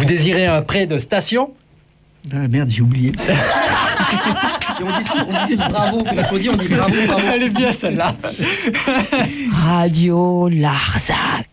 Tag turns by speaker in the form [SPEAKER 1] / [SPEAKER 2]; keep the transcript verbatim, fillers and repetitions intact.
[SPEAKER 1] Vous désirez un prêt de station?
[SPEAKER 2] Ah merde, j'ai oublié.
[SPEAKER 3] Et on dit, sou- on dit bravo, on applaudit, on dit bravo, bravo.
[SPEAKER 1] Elle est bien celle-là.
[SPEAKER 4] Radio Larzac.